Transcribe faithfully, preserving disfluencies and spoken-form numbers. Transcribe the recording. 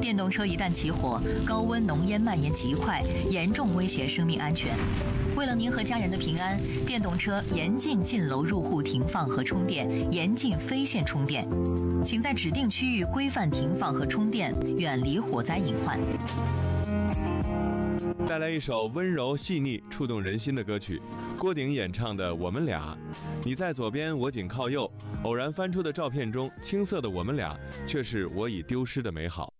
电动车一旦起火，高温浓烟蔓延极快，严重威胁生命安全。为了您和家人的平安，电动车严禁进楼入户停放和充电，严禁非线充电。请在指定区域规范停放和充电，远离火灾隐患。 带来一首温柔细腻、触动人心的歌曲，郭顶演唱的《我们俩》。你在左边，我紧靠右，偶然翻出的照片中，青涩的我们俩，却是我已丢失的美好。